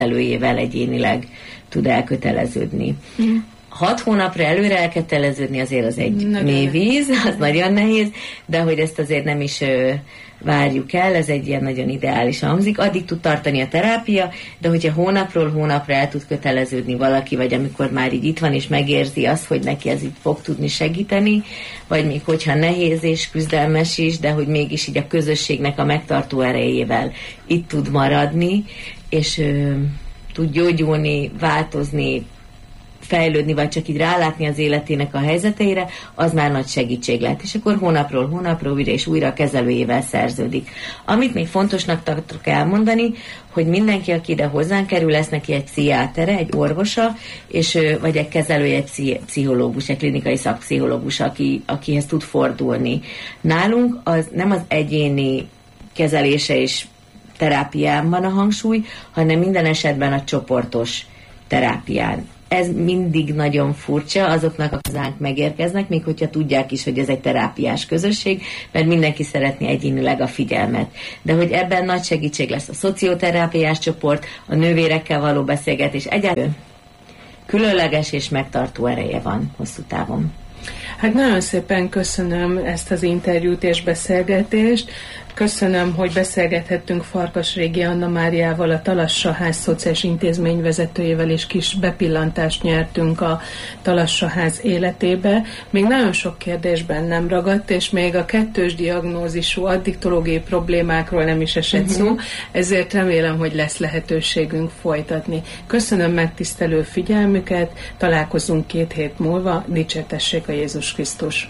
előjével egyénileg tud elköteleződni. 6 hónapra előre elköteleződni azért az egy mély víz, az nagyon nehéz, de hogy ezt azért nem is várjuk el, ez egy ilyen nagyon ideálisan hangzik. Addig tud tartani a terápia, de hogyha hónapról hónapra el tud köteleződni valaki, vagy amikor már így itt van, és megérzi azt, hogy neki ez így fog tudni segíteni, vagy még hogyha nehéz és küzdelmes is, de hogy mégis így a közösségnek a megtartó erejével itt tud maradni, és tud gyógyulni, változni, fejlődni, vagy csak így rálátni az életének a helyzeteire, az már nagy segítség lehet. És akkor hónapról hónapra újra és újra a kezelőjével szerződik. Amit még fontosnak tartok elmondani, hogy mindenki, aki ide hozzánk kerül, lesz neki egy pszichiátere, egy orvosa, és, vagy egy kezelője, egy pszichológus, egy klinikai szakpszichológus, akihez tud fordulni. Nálunk az nem az egyéni kezelése és terápián van a hangsúly, hanem minden esetben a csoportos terápián. Ez mindig nagyon furcsa azoknak, akik hozzánk megérkeznek, még hogyha tudják is, hogy ez egy terápiás közösség, mert mindenki szeretné egyénileg a figyelmet. De hogy ebben nagy segítség lesz a szocioterápiás csoport, a nővérekkel való beszélgetés, egyáltalán különleges és megtartó ereje van hosszú távon. Hát nagyon szépen köszönöm ezt az interjút és beszélgetést. Köszönöm, hogy beszélgethettünk Farkas Régi Anna Máriával, a Talassa Ház szociális intézmény vezetőjével, és kis bepillantást nyertünk a Talassa Ház életébe. Még nagyon sok kérdésben nem ragadt, és még a kettős diagnózisú addiktológiai problémákról nem is esett szó, ezért remélem, hogy lesz lehetőségünk folytatni. Köszönöm megtisztelő figyelmüket, találkozunk 2 hét múlva, dicsértessék a Jézus Krisztus!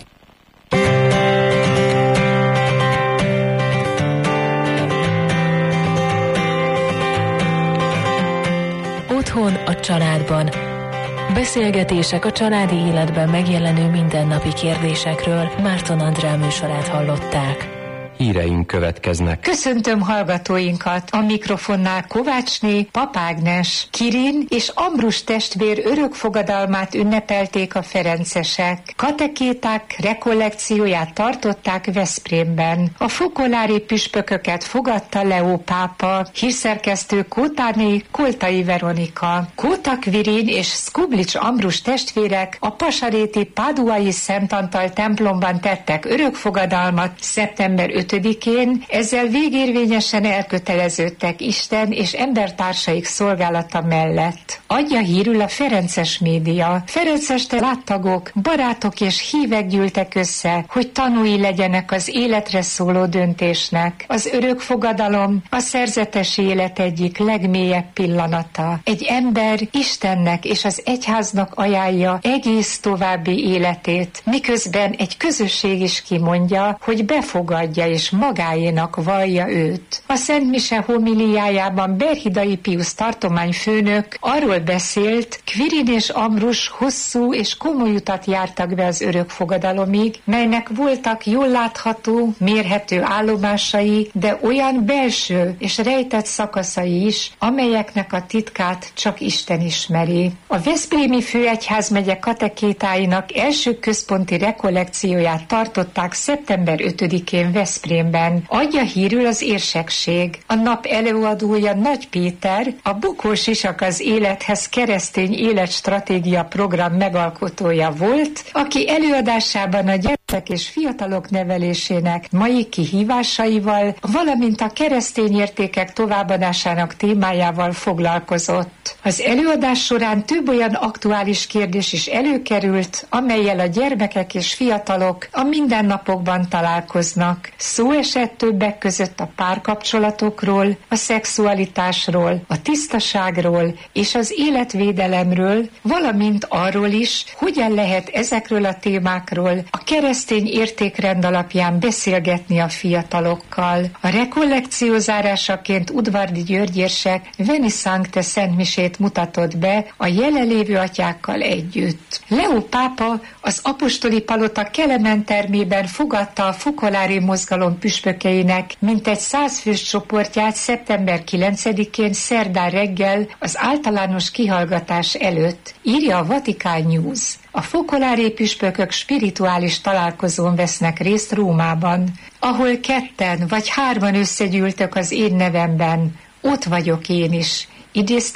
Otthon a családban. Beszélgetések a családi életben megjelenő mindennapi kérdésekről. Márton Andrá műsorát hallották. Híreink következnek. Köszöntöm hallgatóinkat! A mikrofonnál Kovácsné, Papágnes, Kirin és Ambrus testvér örökfogadalmát ünnepelték a ferencesek. Katekéták rekollekcióját tartották Veszprémben. A fokolári püspököket fogadta Leó pápa, hírszerkesztő Kótáné, Koltai Veronika. Kóta Kvirin és Skublics Ambrus testvérek a pasaréti Páduai Szent Antal templomban tettek örökfogadalmat szeptember 5-én, ezzel végérvényesen elköteleződtek Isten és embertársaik szolgálata mellett. Adja hírül a Ferences média. Ferenceste láttagok, barátok és hívek gyűltek össze, hogy tanúi legyenek az életre szóló döntésnek. Az örökfogadalom a szerzetes élet egyik legmélyebb pillanata. Egy ember Istennek és az egyháznak ajánlja egész további életét, miközben egy közösség is kimondja, hogy befogadja és magáénak vallja őt. A Szent Mise homiliájában Berhidai Piusz tartományfőnök arról beszélt, Kvirin és Ambrus hosszú és komoly utat jártak be az örökfogadalomig, melynek voltak jól látható, mérhető állomásai, de olyan belső és rejtett szakaszai is, amelyeknek a titkát csak Isten ismeri. A Veszprémi Főegyházmegye katekétáinak első központi rekollekcióját tartották szeptember 5-én Veszprémben. Adja hírül az érsekség. A nap előadója Nagy Péter, a Bukó Sisak az élethez keresztény életstratégia program megalkotója volt, aki előadásában a gyermekek és fiatalok nevelésének mai kihívásaival, valamint a keresztény értékek továbbadásának témájával foglalkozott. Az előadás során több olyan aktuális kérdés is előkerült, amellyel a gyermekek és fiatalok a mindennapokban találkoznak. Szó esett többek között a párkapcsolatokról, a szexualitásról, a tisztaságról és az életvédelemről, valamint arról is, hogyan lehet ezekről a témákról a keresztény értékrend alapján beszélgetni a fiatalokkal. A rekollekció zárásaként Udvardi György érsek Veni Sancte szentmisét mutatott be a jelenlévő atyákkal együtt. Leó pápa az apostoli palota Kelemen termében fogadta a fokolári mozgalom püspökeinek mintegy 100 fős csoportját szeptember 9-én szerdán reggel az általános kihallgatás előtt, írja a Vatikán News. A fokolári püspökök spirituális találkozón vesznek részt Rómában, ahol 2 vagy 3 összegyűltök az én nevemben, ott vagyok én is. Idézte